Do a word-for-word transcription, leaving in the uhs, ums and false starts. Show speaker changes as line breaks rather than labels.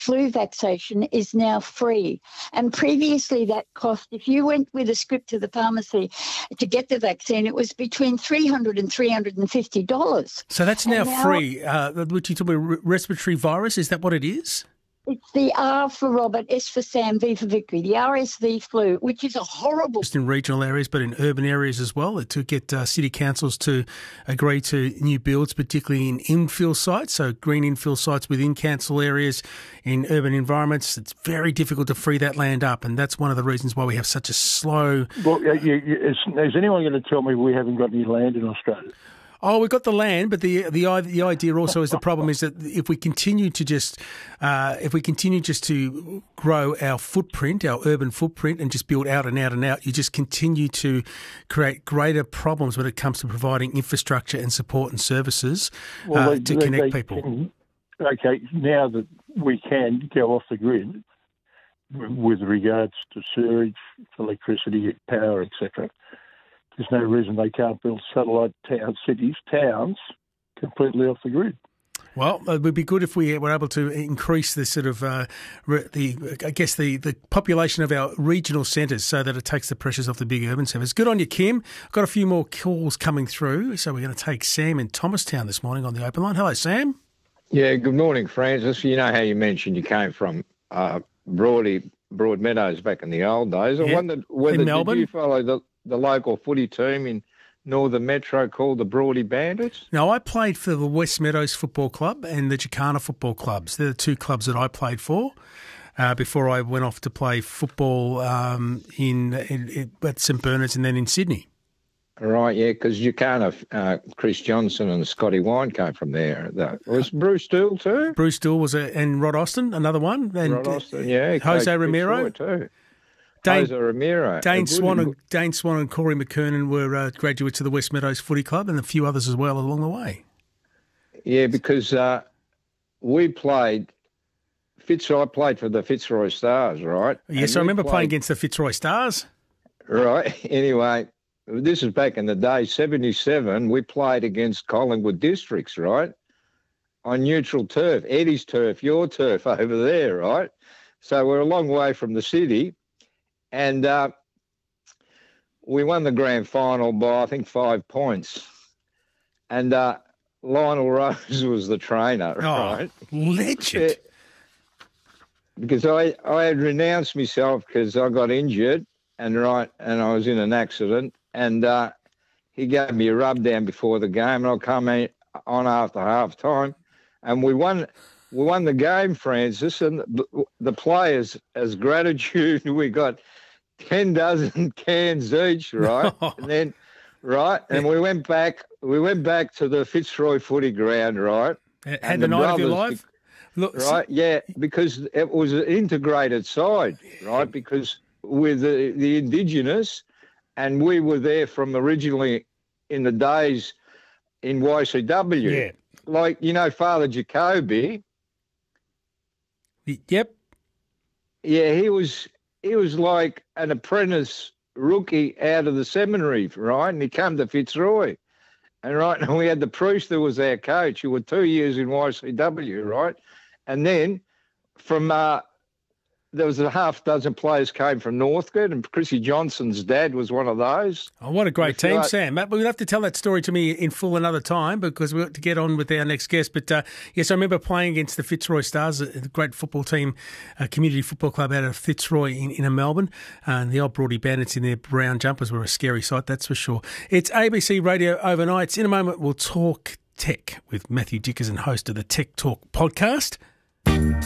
flu vaccination is now free. And previously that cost, if you went with a script to the pharmacy to get the vaccine, it was between three hundred dollars and three hundred fifty dollars.
So that's now,
now
free. Uh, which you talk about respiratory virus, is that what it is?
It's the R for Robert, S for Sam, V for Victory, the R S V flu, which is a horrible...
Just in regional areas, but in urban areas as well, to get uh, city councils to agree to new builds, particularly in infill sites, so green infill sites within council areas in urban environments. It's very difficult to free that land up, and that's one of the reasons why we have such a slow...
Well, you, you, is, is anyone going to tell me we haven't got any land in Australia?
Oh, we've got the land, but the the the idea also is the problem is that if we continue to just uh, if we continue just to grow our footprint, our urban footprint, and just build out and out and out, you just continue to create greater problems when it comes to providing infrastructure and support and services
well,
uh,
they,
to
they,
connect
they
people.
Can, okay, now that we can go off the grid with regards to sewage, electricity, power, et cetera. There's no reason they can't build satellite town, cities, towns, completely off the grid.
Well, it would be good if we were able to increase the sort of uh, the I guess the, the population of our regional centres so that it takes the pressures off the big urban centres. Good on you, Kim. I've got a few more calls coming through, so we're going to take Sam in Thomastown this morning on the open line. Hello, Sam.
Yeah, good morning, Francis. You know how you mentioned you came from uh, Broady, Broadmeadows back in the old days. I
yeah.
wondered whether
in Melbourne.
Did you follow the the local footy team in Northern Metro called the Broady Bandits?
No, I played for the West Meadows Football Club and the Jacana Football Clubs. They're the two clubs that I played for uh, before I went off to play football um, in, in, in at St Bernard's and then in Sydney.
Right, yeah, because Jacana, uh, Chris Johnson and Scotty Wine came from there. That was Bruce Dool too?
Bruce Dool was a, and Rod Austin, another one. And
Rod Austin, yeah.
Jose Romero
too.
Dane,
Jose Romero.
Dane Swan, and, Dane Swan and Corey McKernan were uh, graduates of the West Meadows Footy Club and a few others as well along the way.
Yeah, because uh, we played, Fitzroy played for the Fitzroy Stars, right?
Yes,
and
I remember
played,
playing against the Fitzroy Stars.
Right. Anyway, this is back in the day, seventy-seven, we played against Collingwood Districts, right? On neutral turf, Eddie's turf, your turf over there, right? So we're a long way from the city. And uh, we won the grand final by, I think, five points. And uh, Lionel Rose was the trainer,
oh,
right?
Legend.
Yeah, because I, I had renounced myself because I got injured and right, and I was in an accident. And uh, he gave me a rub down before the game, and I come in on after half time, and we won. We won the game, Francis, and the, the players, as gratitude, we got ten dozen cans each, right? and then, right, and we went back. We went back to the Fitzroy Footy Ground, right?
Had
and
the,
the
night of your
brothers,
life, Look,
right? Yeah, because it was an integrated side, right? Because with the, the Indigenous, and we were there from originally in the days in Y C W.
Yeah.
Like, you know, Father Jacoby.
Yep.
Yeah, he was he was like an apprentice rookie out of the seminary, right? And he came to Fitzroy. And right, and we had the priest who was our coach, who were two years in Y C W, right? And then from uh, there was a half dozen players came from Northcote, and Chrissy Johnson's dad was one of those.
Oh, what a great team,
like,
Sam. Matt, we'll have to tell that story to me in full another time because we've got to get on with our next guest. But, uh, yes, I remember playing against the Fitzroy Stars, a great football team, a community football club out of Fitzroy in, in Melbourne. Uh, and the old Broady Bandits in their brown jumpers were a scary sight, that's for sure. It's A B C Radio Overnights. In a moment, we'll talk tech with Matthew Dickerson, host of the Tech Talk podcast.